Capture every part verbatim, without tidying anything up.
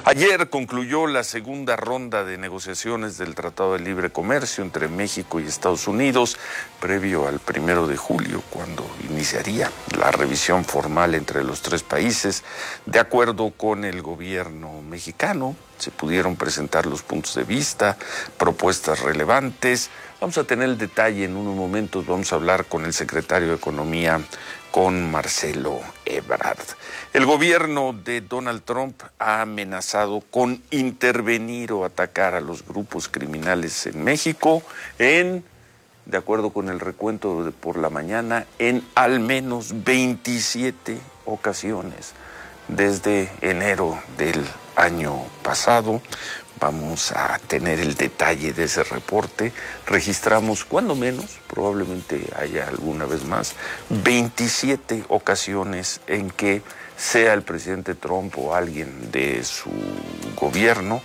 Ayer concluyó la segunda ronda de negociaciones del Tratado de Libre Comercio entre México y Estados Unidos, previo al primero de julio, cuando iniciaría la revisión formal entre los tres países. De acuerdo con el gobierno mexicano, se pudieron presentar los puntos de vista, propuestas relevantes. Vamos a tener el detalle en unos momentos, vamos a hablar con el secretario de Economía, con Marcelo Ebrard. El gobierno de Donald Trump ha amenazado con intervenir o atacar a los grupos criminales en México en, de acuerdo con el recuento de por la mañana, en al menos veintisiete ocasiones desde enero del año pasado. Vamos a tener el detalle de ese reporte. Registramos, cuando menos, probablemente haya alguna vez más, veintisiete ocasiones en que sea el presidente Trump o alguien de su gobierno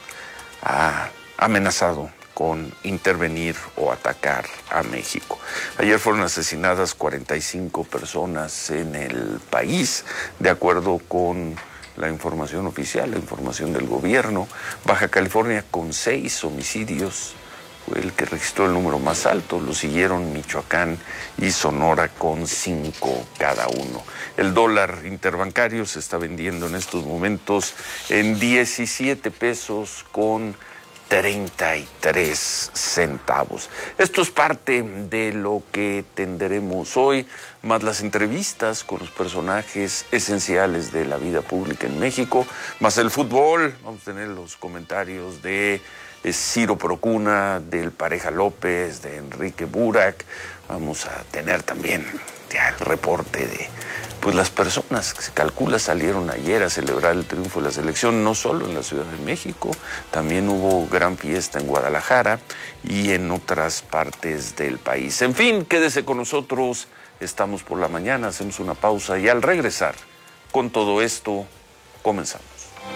ha amenazado con intervenir o atacar a México. Ayer fueron asesinadas cuarenta y cinco personas en el país, de acuerdo con la información oficial, la información del gobierno. Baja California, con seis homicidios, fue el que registró el número más alto. Lo siguieron Michoacán y Sonora con cinco cada uno. El dólar interbancario se está vendiendo en estos momentos en diecisiete pesos con treinta y tres centavos. Esto es parte de lo que tendremos hoy, más las entrevistas con los personajes esenciales de la vida pública en México, más el fútbol. Vamos a tener los comentarios de Ciro Procuna, del Pareja López, de Enrique Burak. Vamos a tener también ya el reporte de pues las personas que se calcula salieron ayer a celebrar el triunfo de la selección, no solo en la Ciudad de México, también hubo gran fiesta en Guadalajara y en otras partes del país. En fin, quédese con nosotros, estamos por la mañana, hacemos una pausa y al regresar con todo esto, comenzamos.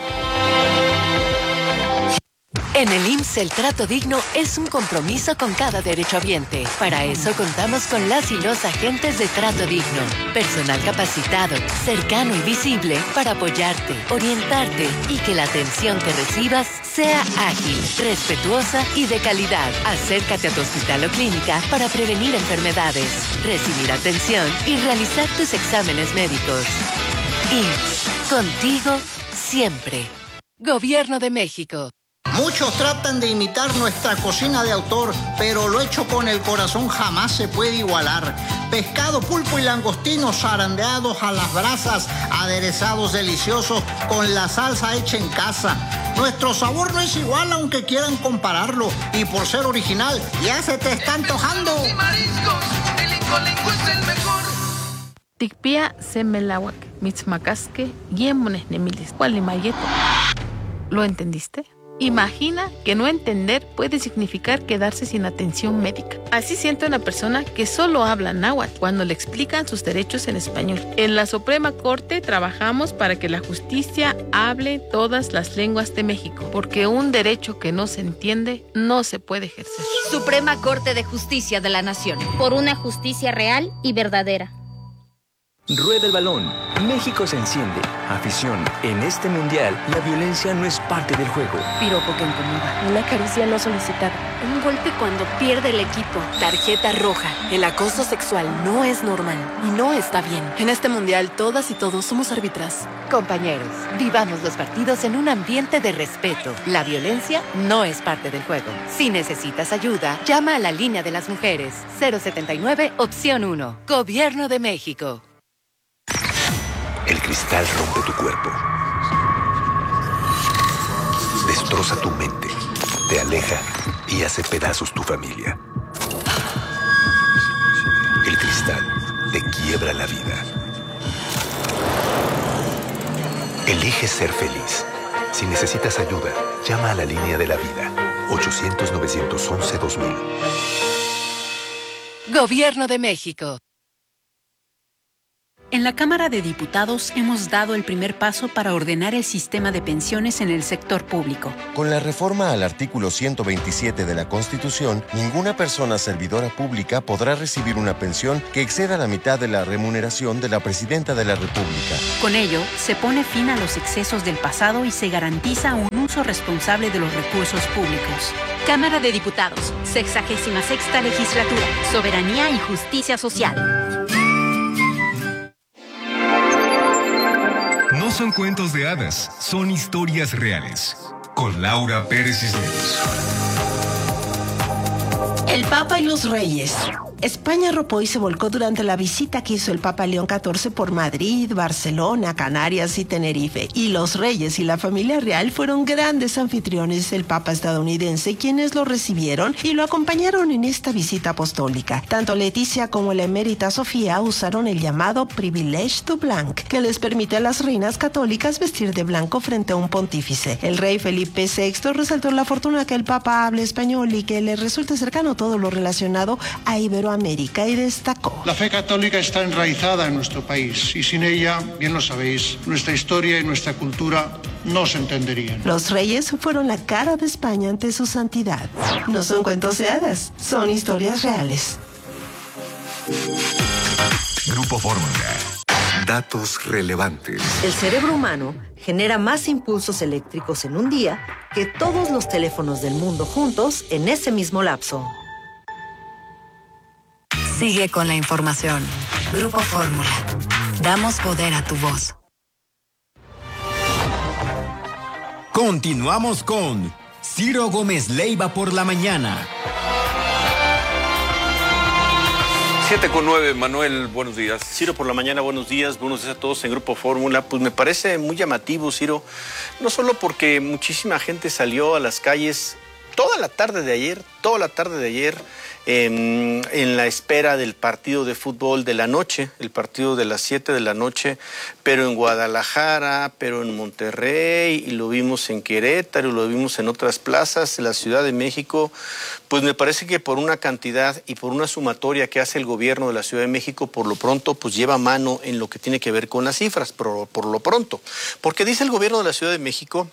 En el I M S S el trato digno es un compromiso con cada derechohabiente. Para eso contamos con las y los agentes de Trato Digno. Personal capacitado, cercano y visible para apoyarte, orientarte y que la atención que recibas sea ágil, respetuosa y de calidad. Acércate a tu hospital o clínica para prevenir enfermedades, recibir atención y realizar tus exámenes médicos. I M S S, contigo siempre. Gobierno de México. Muchos tratan de imitar nuestra cocina de autor, pero lo hecho con el corazón jamás se puede igualar. Pescado, pulpo y langostinos zarandeados a las brasas, aderezados deliciosos con la salsa hecha en casa. Nuestro sabor no es igual aunque quieran compararlo, y por ser original ya se te está antojando. Y mariscos, el Incolenco es el mejor. Tikpia semelawak, mitzmacasque, yemones nemilis, cualimayeto. ¿Lo entendiste? Imagina que no entender puede significar quedarse sin atención médica. Así siente una persona que solo habla náhuatl cuando le explican sus derechos en español. En la Suprema Corte trabajamos para que la justicia hable todas las lenguas de México, porque un derecho que no se entiende no se puede ejercer. Suprema Corte de Justicia de la Nación. Por una justicia real y verdadera. Rueda el balón. México se enciende. Afición. En este mundial, la violencia no es parte del juego. Piropo que incomoda. Una caricia no solicitada. Un golpe cuando pierde el equipo. Tarjeta roja. El acoso sexual no es normal y no está bien. En este mundial, todas y todos somos árbitras. Compañeros, vivamos los partidos en un ambiente de respeto. La violencia no es parte del juego. Si necesitas ayuda, llama a la línea de las mujeres. cero setenta y nueve, opción uno. Gobierno de México. El cristal rompe tu cuerpo, destroza tu mente, te aleja y hace pedazos tu familia. El cristal te quiebra la vida. Elige ser feliz. Si necesitas ayuda, llama a la línea de la vida. ochocientos, novecientos once, dos mil. Gobierno de México. En la Cámara de Diputados hemos dado el primer paso para ordenar el sistema de pensiones en el sector público. Con la reforma al artículo ciento veintisiete de la Constitución, ninguna persona servidora pública podrá recibir una pensión que exceda la mitad de la remuneración de la Presidenta de la República. Con ello, se pone fin a los excesos del pasado y se garantiza un uso responsable de los recursos públicos. Cámara de Diputados, sexagésima sexta legislatura, soberanía y justicia social. No son cuentos de hadas, son historias reales. Con Laura Pérez Cisneros. El Papa y los Reyes. España arropó y se volcó durante la visita que hizo el Papa León catorce por Madrid, Barcelona, Canarias y Tenerife. Y los reyes y la familia real fueron grandes anfitriones del Papa estadounidense, quienes lo recibieron y lo acompañaron en esta visita apostólica. Tanto Leticia como la emérita Sofía usaron el llamado privilège du blanc, que les permite a las reinas católicas vestir de blanco frente a un pontífice. El rey Felipe sexto resaltó la fortuna que el Papa hable español y que le resulte cercano todo lo relacionado a Iberoamérica. América y destacó: la fe católica está enraizada en nuestro país y sin ella, bien lo sabéis, nuestra historia y nuestra cultura no se entenderían. Los reyes fueron la cara de España ante su santidad. No son cuentos de hadas, son historias reales. Grupo Fórmula. Datos relevantes. El cerebro humano genera más impulsos eléctricos en un día que todos los teléfonos del mundo juntos en ese mismo lapso. Sigue con la información. Grupo Fórmula. Damos poder a tu voz. Continuamos con Ciro Gómez Leiva por la mañana. siete con nueve, Manuel, buenos días. Ciro por la mañana, buenos días, buenos días a todos en Grupo Fórmula. Pues me parece muy llamativo, Ciro, no solo porque muchísima gente salió a las calles toda la tarde de ayer, toda la tarde de ayer, En, en la espera del partido de fútbol de la noche, el partido de las siete de la noche, pero en Guadalajara, pero en Monterrey, y lo vimos en Querétaro, lo vimos en otras plazas de la Ciudad de México. Pues me parece que por una cantidad y por una sumatoria que hace el gobierno de la Ciudad de México, por lo pronto, pues lleva mano en lo que tiene que ver con las cifras, por, por lo pronto. Porque dice el gobierno de la Ciudad de México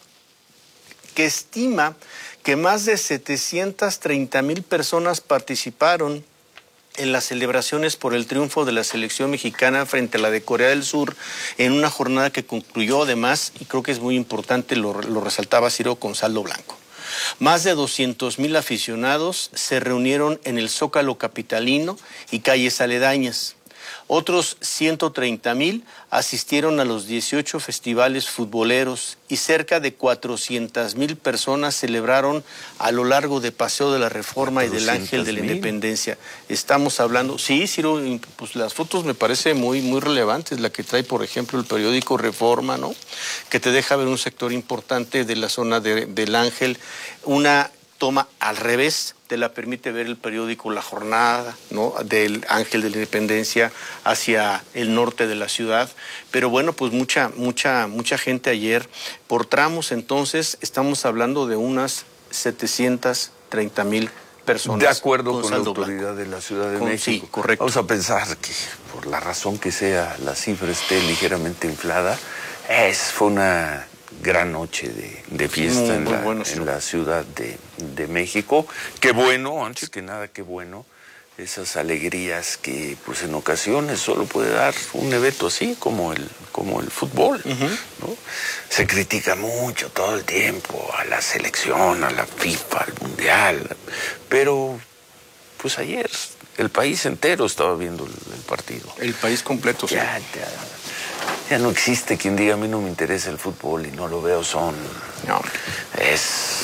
que estima que más de setecientas treinta mil personas participaron en las celebraciones por el triunfo de la selección mexicana frente a la de Corea del Sur, en una jornada que concluyó además, y creo que es muy importante, lo, lo resaltaba Ciro, con saldo blanco. Más de doscientos mil aficionados se reunieron en el Zócalo capitalino y calles aledañas. Otros ciento treinta mil asistieron a los dieciocho festivales futboleros y cerca de cuatrocientas mil personas celebraron a lo largo de Paseo de la Reforma y del Ángel de la Independencia. Estamos hablando, sí, Ciro, pues las fotos me parece muy, muy relevantes, la que trae, por ejemplo, el periódico Reforma, ¿no? Que te deja ver un sector importante de la zona de, del Ángel, una toma al revés, te la permite ver el periódico La Jornada, ¿no? Del Ángel de la Independencia hacia el norte de la ciudad. Pero bueno, pues mucha, mucha, mucha gente ayer. Por tramos, entonces, estamos hablando de unas setecientas treinta mil personas. De acuerdo con, con la blanco. autoridad de la Ciudad de con, México. Sí, correcto. Vamos a pensar que, por la razón que sea, la cifra esté ligeramente inflada. Es, fue una gran noche de, de fiesta muy, en, muy la, bueno, sí. en la Ciudad de, de México. Qué bueno, antes que nada, qué bueno. Esas alegrías que pues en ocasiones solo puede dar un evento así como el, como el fútbol, uh-huh. ¿no? Se critica mucho todo el tiempo a la selección, a la FIFA, al Mundial, pero pues ayer el país entero estaba viendo el, el partido. El país completo, sí. Ya, ya, ya no existe quien diga a mí no me interesa el fútbol y no lo veo, son... No. Es...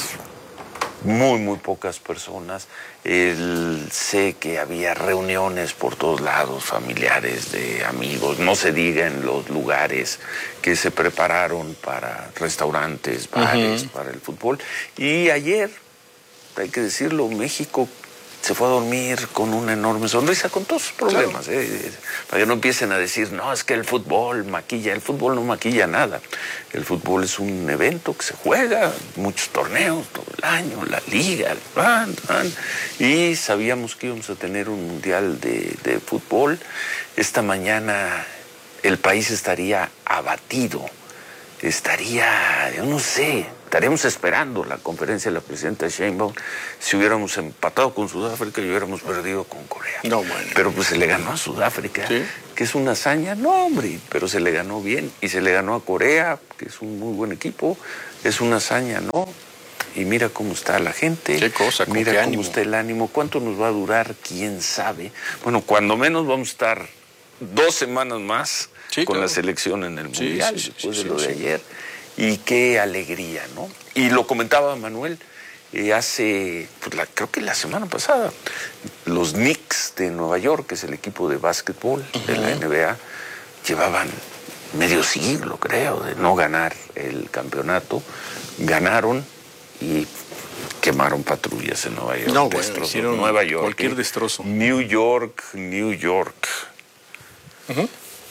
muy, muy pocas personas. El, sé que había reuniones por todos lados, familiares, de amigos, no se diga en los lugares que se prepararon para restaurantes, bares, uh-huh. para el fútbol. Y ayer, hay que decirlo, México se fue a dormir con una enorme sonrisa, con todos sus problemas, claro. ¿eh? Para que no empiecen a decir, no, es que el fútbol maquilla. El fútbol no maquilla nada. El fútbol es un evento que se juega, muchos torneos todo el año, la liga, el pan, pan, y sabíamos que íbamos a tener un mundial de, de fútbol. Esta mañana el país estaría abatido, estaría, yo no sé, estaríamos esperando la conferencia de la presidenta Sheinbaum si hubiéramos empatado con Sudáfrica y hubiéramos perdido con Corea. No, bueno. Pero pues se le ganó a Sudáfrica, ¿sí? Que es una hazaña, no, hombre, pero se le ganó bien. Y se le ganó a Corea, que es un muy buen equipo, es una hazaña, ¿no? Y mira cómo está la gente. Qué cosa, con mira qué cómo ánimo. está el ánimo. ¿Cuánto nos va a durar? ¿Quién sabe? Bueno, cuando menos vamos a estar dos semanas más sí, con claro. la selección en el sí, Mundial, sí, después sí, de lo sí, de sí. ayer. Y qué alegría, ¿no? Y lo comentaba Manuel eh, hace, pues la, creo que la semana pasada, los Knicks de Nueva York, que es el equipo de básquetbol uh-huh. de la N B A, llevaban medio siglo, creo, de no ganar el campeonato. Ganaron y quemaron patrullas en Nueva York. No, bueno, hicieron Nueva York. Cualquier ¿eh? destrozo. New York, New York. Uh-huh.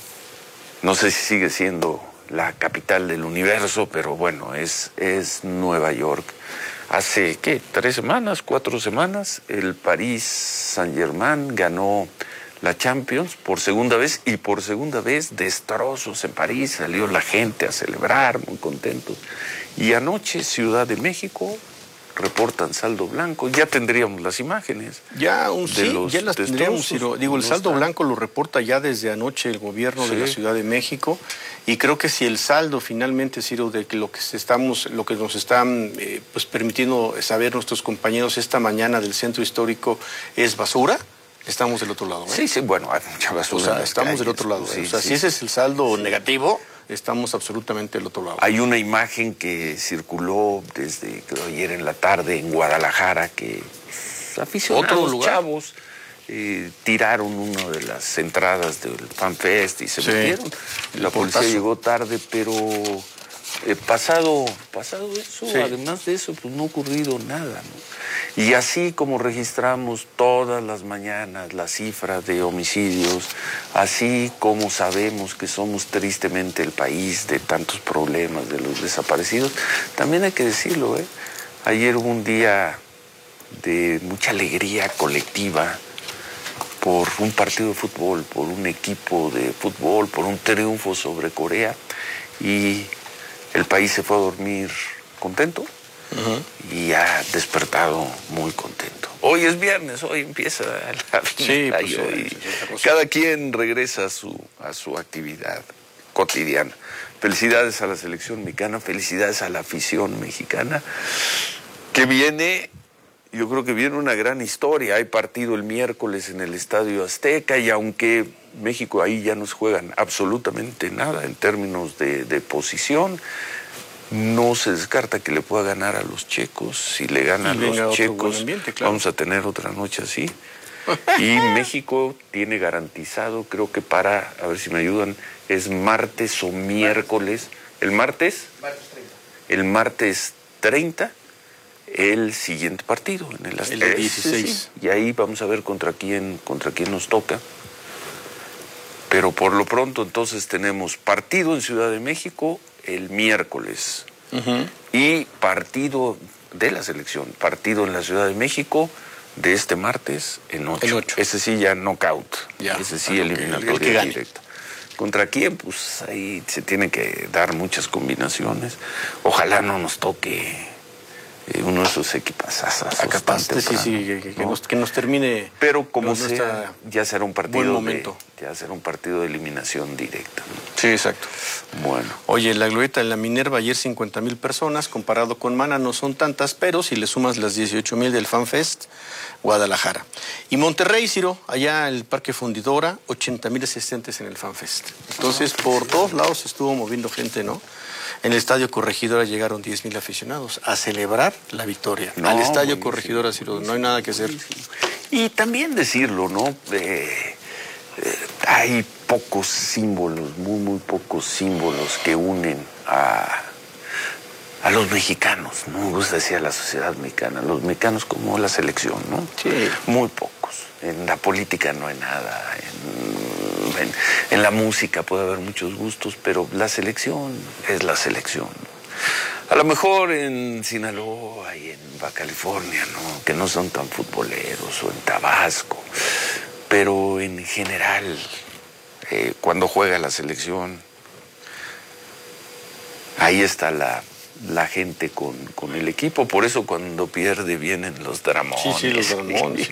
No sé si sigue siendo la capital del universo, pero bueno, es, es Nueva York. Hace, ¿qué? ¿Tres semanas? ¿Cuatro semanas? El Paris Saint-Germain ganó la Champions por segunda vez, y por segunda vez destrozos en París. Salió la gente a celebrar, muy contentos. Y anoche, Ciudad de México, reportan saldo blanco. Ya tendríamos las imágenes. Ya, un, sí, los ya las tendríamos. Ciro. Digo, el no saldo está. blanco lo reporta ya desde anoche el gobierno sí. de la Ciudad de México, y creo que si el saldo finalmente, Ciro, de que lo que estamos, lo que nos están eh, pues permitiendo saber nuestros compañeros esta mañana del centro histórico es basura, estamos del otro lado. ¿eh? Sí, sí, bueno, hay mucha basura. O sea, en las estamos calles, del otro lado. Sí, ¿eh? O sea, sí. si ese es el saldo sí. negativo, estamos absolutamente del otro lado. Hay una imagen que circuló desde creo, ayer en la tarde en Guadalajara, que pues, aficionados chavos eh, tiraron una de las entradas del FanFest y se sí. metieron. La policía portazo. llegó tarde, pero eh, pasado, pasado eso, sí. además de eso, pues no ha ocurrido nada, ¿no? Y así como registramos todas las mañanas la cifra de homicidios, así como sabemos que somos tristemente el país de tantos problemas de los desaparecidos, también hay que decirlo, ¿eh? Ayer hubo un día de mucha alegría colectiva por un partido de fútbol, por un equipo de fútbol, por un triunfo sobre Corea, y el país se fue a dormir contento. Uh-huh. Y ha despertado muy contento. Hoy es viernes, hoy empieza la vida. Sí, pues, y hoy sí, cada quien regresa a su, a su actividad cotidiana. Felicidades a la selección mexicana, felicidades a la afición mexicana, que viene, yo creo que viene una gran historia. Hay partido el miércoles en el Estadio Azteca, y aunque México ahí ya no se juegan absolutamente nada en términos de, de posición, no se descarta que le pueda ganar a los checos. Si le ganan a los checos, ambiente, claro. Vamos a tener otra noche así. Y México tiene garantizado, creo que para, a ver si me ayudan, es martes o miércoles. ¿El martes? Martes treinta. El martes treinta, el siguiente partido. En el, el de dieciséis. Sí, y ahí vamos a ver contra quién, contra quién nos toca. Pero por lo pronto entonces tenemos partido en Ciudad de México el miércoles, uh-huh. y partido de la selección, partido en la Ciudad de México de este martes en ocho. El ocho. Ese sí ya knockout, ya. Ese sí ah, eliminatoria que, directa. ¿Contra quién? Pues ahí se tienen que dar muchas combinaciones. Ojalá no nos toque eh, uno de esos equipazazos. Capaz, sí, sí, que, que, ¿no? nos, que nos termine. Pero como sea, ya será un partido buen momento. De, ya será un partido de eliminación directa, ¿no? Sí, exacto. Bueno. Oye, la glorieta de la Minerva ayer cincuenta mil personas, comparado con Mana no son tantas, pero si le sumas las dieciocho mil del FanFest, Guadalajara. Y Monterrey, Ciro, allá en el Parque Fundidora, ochenta mil asistentes en el FanFest. Entonces, por todos lados se estuvo moviendo gente, ¿no? En el Estadio Corregidora llegaron diez mil aficionados a celebrar la victoria. No, Al Estadio Corregidora, Ciro, no hay nada que hacer. Y también decirlo, ¿no? Eh, eh, hay pocos símbolos, muy, muy pocos símbolos que unen a, a los mexicanos, ¿no? Me gusta decir a la sociedad mexicana, los mexicanos como la selección, ¿no? Sí. Muy pocos. En la política no hay nada, en, en, en la música puede haber muchos gustos, pero la selección es la selección. A lo mejor en Sinaloa y en Baja California, ¿no? Que no son tan futboleros, o en Tabasco, pero en general eh, cuando juega la selección, ahí está la, la gente con, con el equipo. Por eso cuando pierde vienen los dramones. Sí, sí, los dramones.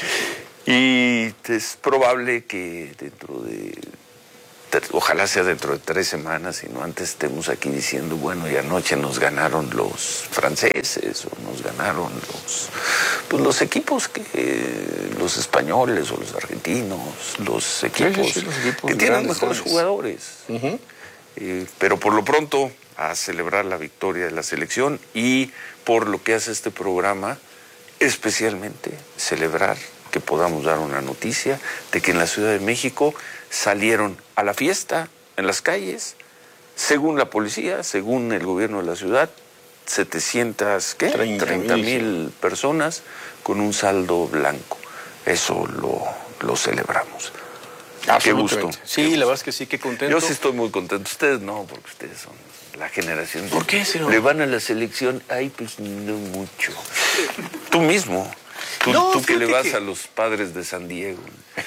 Y es probable que dentro de, ojalá sea dentro de tres semanas, y no antes, estemos aquí diciendo, bueno, y anoche nos ganaron los franceses, o nos ganaron los, pues los equipos, que los españoles, o los argentinos, los equipos, sí, sí, sí, los equipos que tienen mejores grandes jugadores. Uh-huh. eh, pero por lo pronto, a celebrar la victoria de la selección, y por lo que hace este programa, especialmente celebrar que podamos dar una noticia de que en la Ciudad de México salieron a la fiesta en las calles, según la policía, según el gobierno de la ciudad, setecientas, ¿qué? treinta mil personas con un saldo blanco. Eso lo, lo celebramos. Qué gusto. Sí, qué la gusto. verdad es que sí, qué contento. Yo sí estoy muy contento. Ustedes no, porque ustedes son la generación. ¿Por qué, señor? Le van a la selección, ay, pues no mucho. Tú mismo. Tú, no, tú que le vas que... a los Padres de San Diego.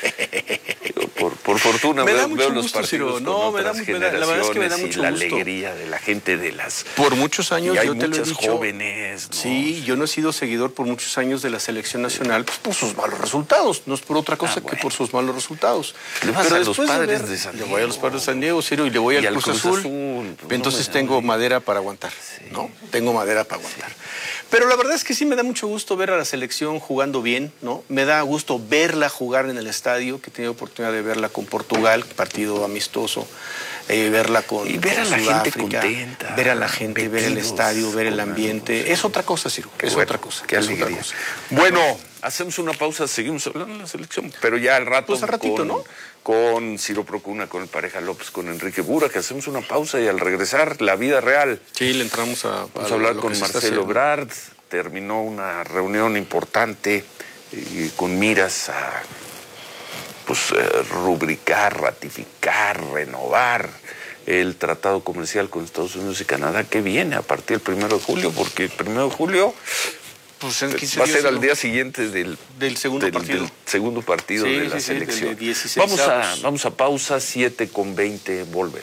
Por, por fortuna me veo, da mucho veo los gusto, partidos Ciro. No, con me da, otras me da, la verdad es que me da generaciones mucho y la gusto. alegría de la gente de las... Por muchos años y hay yo te lo he muchos dicho. jóvenes, ¿no? Sí, yo no he sido seguidor por muchos años de la selección nacional, pues por sus malos resultados. No es por otra cosa ah, bueno. que por sus malos resultados. Le vas Pero a los Padres de, ver, de San Diego. Le voy a los Padres de San Diego, Ciro, y le voy y al Cruz, Cruz Azul. Azul pues, entonces no tengo madera para aguantar, sí. ¿no? Tengo madera para aguantar. Sí. Pero la verdad es que sí me da mucho gusto ver a la selección jugando bien, ¿no? Me da gusto verla jugar en el estadio, que he tenido oportunidad de verla con Portugal, partido amistoso, eh, verla con y ver a la gente contenta, ver a la gente, ver el estadio, ver el ambiente. Es otra cosa, Ciro, es bueno, otra cosa. Qué alegría. Cosa. Bueno, hacemos una pausa, seguimos hablando de la selección, pero ya al rato pues al ratito, con, ¿no? con Ciro Procuna, con el Pareja López, con Enrique Bura, que hacemos una pausa y al regresar, la vida real. Sí, le entramos a... Vamos a, a hablar con Marcelo Ebrard. Terminó una reunión importante eh, con miras a pues, eh, rubricar, ratificar, renovar el tratado comercial con Estados Unidos y Canadá, que viene a partir del primero de julio, porque el primero de julio pues en va a ser al día siguiente del, del, segundo, del, partido. del segundo partido sí, de la sí, selección. Sí, del vamos, a, vamos a pausa, siete con veinte, volvemos.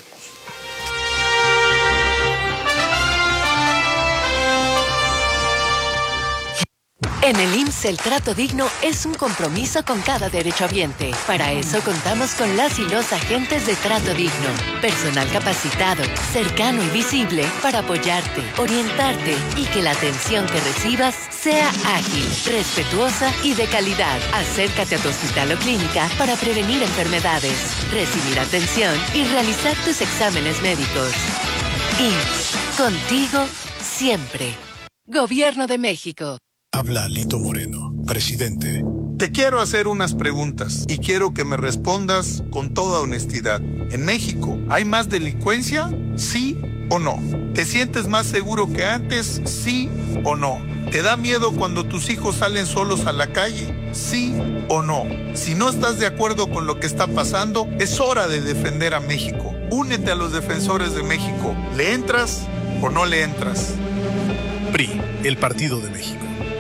En el I M S S el trato digno es un compromiso con cada derechohabiente. Para eso contamos con las y los agentes de trato digno. Personal capacitado, cercano y visible para apoyarte, orientarte y que la atención que recibas sea ágil, respetuosa y de calidad. Acércate a tu hospital o clínica para prevenir enfermedades, recibir atención y realizar tus exámenes médicos. I M S S, contigo siempre. Gobierno de México. Habla Lito Moreno, presidente. Te quiero hacer unas preguntas y quiero que me respondas con toda honestidad. ¿En México hay más delincuencia? ¿Sí o no? ¿Te sientes más seguro que antes? ¿Sí o no? ¿Te da miedo cuando tus hijos salen solos a la calle? ¿Sí o no? Si no estás de acuerdo con lo que está pasando, es hora de defender a México. Únete a los defensores de México. ¿Le entras o no le entras? P R I, el Partido de México.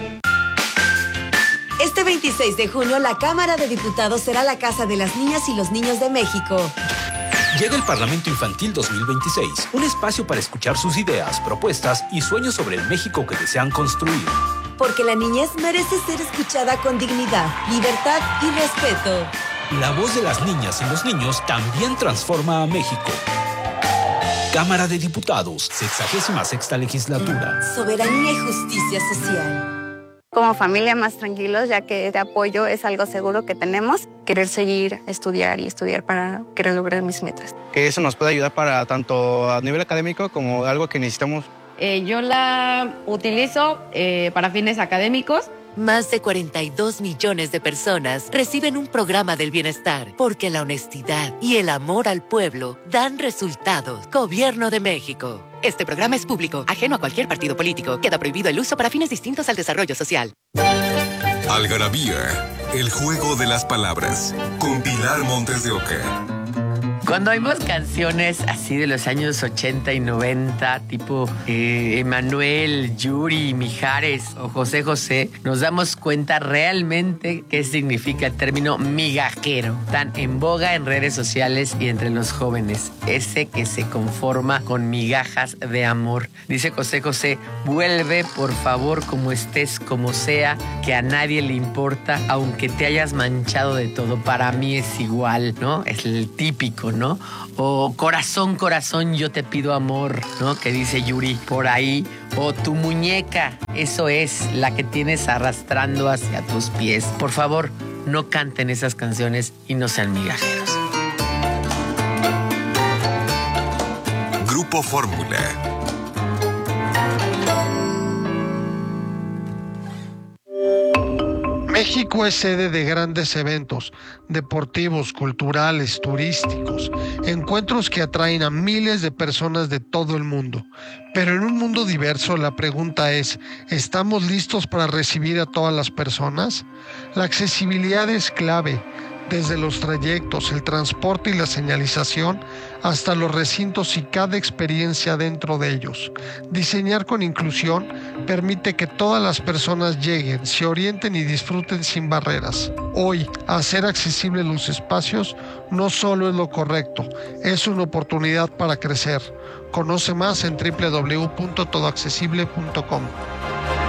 Este veintiséis de junio, la Cámara de Diputados será la casa de las niñas y los niños de México. Llega el Parlamento Infantil dos mil veintiséis, un espacio para escuchar sus ideas, propuestas y sueños sobre el México que desean construir. Porque la niñez merece ser escuchada con dignidad, libertad y respeto. La voz de las niñas y los niños también transforma a México. Cámara de Diputados, sexagésima sexta legislatura. Soberanía y justicia social. Como familia más tranquilos, ya que este apoyo es algo seguro que tenemos. Querer seguir, estudiar y estudiar para querer lograr mis metas. Que eso nos puede ayudar para tanto a nivel académico como algo que necesitamos. Eh, yo la utilizo eh, para fines académicos. Más de cuarenta y dos millones de personas reciben un programa del bienestar porque la honestidad y el amor al pueblo dan resultados. Gobierno de México. Este programa es público, ajeno a cualquier partido político. Queda prohibido el uso para fines distintos al desarrollo social. Algarabía, el juego de las palabras, con Pilar Montes de Oca. Cuando oímos canciones así de los años ochenta y noventa, tipo eh, Emanuel, Yuri, Mijares o José José, nos damos cuenta realmente qué significa el término migajero, tan en boga en redes sociales y entre los jóvenes. Ese que se conforma con migajas de amor. Dice José José, vuelve por favor como estés, como sea, que a nadie le importa, aunque te hayas manchado de todo. Para mí es igual, ¿no? Es el típico, ¿no? O corazón, corazón, yo te pido amor, ¿no? Que dice Yuri por ahí. O tu muñeca, eso es la que tienes arrastrando hacia tus pies. Por favor, no canten esas canciones y no sean migajeros. Grupo Fórmula. México es sede de grandes eventos deportivos, culturales, turísticos, encuentros que atraen a miles de personas de todo el mundo. Pero en un mundo diverso, la pregunta es, ¿estamos listos para recibir a todas las personas? La accesibilidad es clave, desde los trayectos, el transporte y la señalización, hasta los recintos y cada experiencia dentro de ellos. Diseñar con inclusión permite que todas las personas lleguen, se orienten y disfruten sin barreras. Hoy, hacer accesibles los espacios no solo es lo correcto, es una oportunidad para crecer. Conoce más en doble u doble u doble u punto todo accesible punto com.